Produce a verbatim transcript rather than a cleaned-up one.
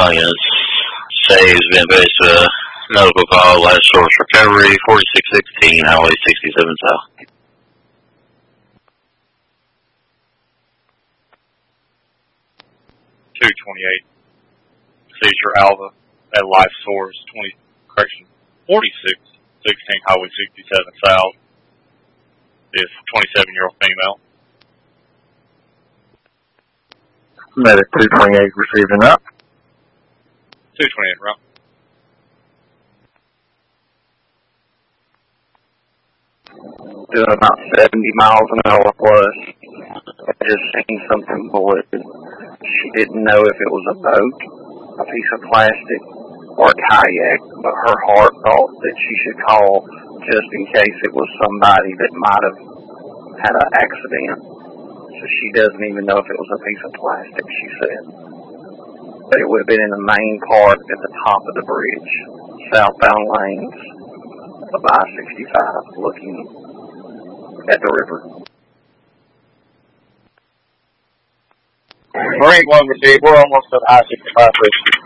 Oh, yes. Saves been based uh, medical call, last source recovery, forty-six sixteen, Highway sixty-seven South. two twenty-eight, seizure Alva at life source, twenty, correction, forty-six sixteen, Highway sixty-seven South. Is twenty-seven-year-old female. Medic two twenty-eight receiving up. two twenty-eight, right? Doing about seventy miles an hour plus. I just seen something blue. She didn't know if it was a boat, a piece of plastic, or a kayak, but her heart thought that she should call just in case it was somebody that might have had an accident. So she doesn't even know if it was a piece of plastic, she said. But it would have been in the main part at the top of the bridge, southbound lanes of I sixty-five, looking at the river. Marine one received. We're almost at I sixty-five bridge.